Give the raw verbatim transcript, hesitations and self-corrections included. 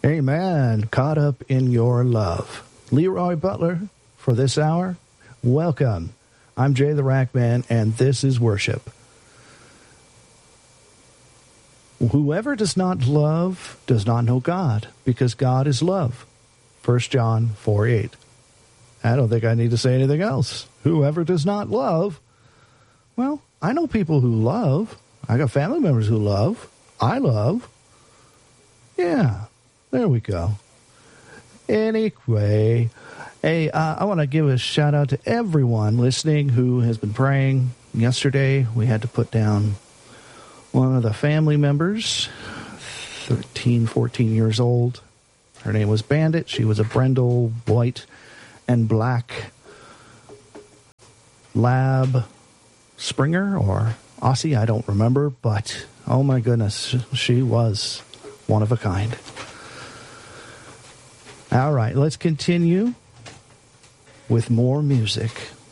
Amen. Caught up in your love. Leroy Butler for this hour. Welcome. I'm Jay the Rack Man, and this is worship. Whoever does not love does not know God, because God is love. First John four eight. I don't think I need to say anything else. Whoever does not love, well, I know people who love. I got family members who love. I love. Yeah, there we go. Anyway, hey, uh, I want to give a shout out to everyone listening who has been praying. Yesterday, we had to put down one of the family members, thirteen, fourteen years old. Her name was Bandit. She was a Brendel white and black lab Springer or Aussie, I don't remember, but oh my goodness, she was one of a kind. All right, let's continue with more music.